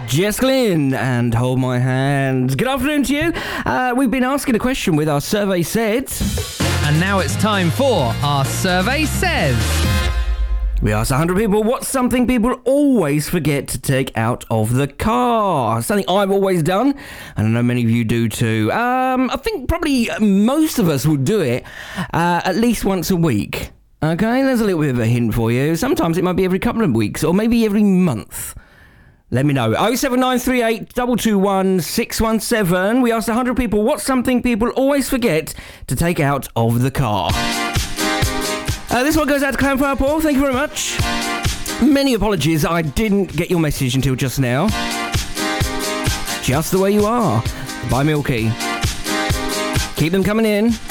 Jess Glynn and Hold My Hand. Good afternoon to you. We've been asking a question with our survey said. And now it's time for our survey says. We asked 100 people, what's something people always forget to take out of the car? Something I've always done, and I know many of you do too. I think probably most of us will do it at least once a week. Okay, there's a little bit of a hint for you. Sometimes it might be every couple of weeks, or maybe every month. Let me know. 07938 221 617. We asked 100 people, what's something people always forget to take out of the car? This one goes out to Clanfire Paul. Thank you very much. Many apologies. I didn't get your message until just now. Just the way you are. Bye, Milky. Keep them coming in.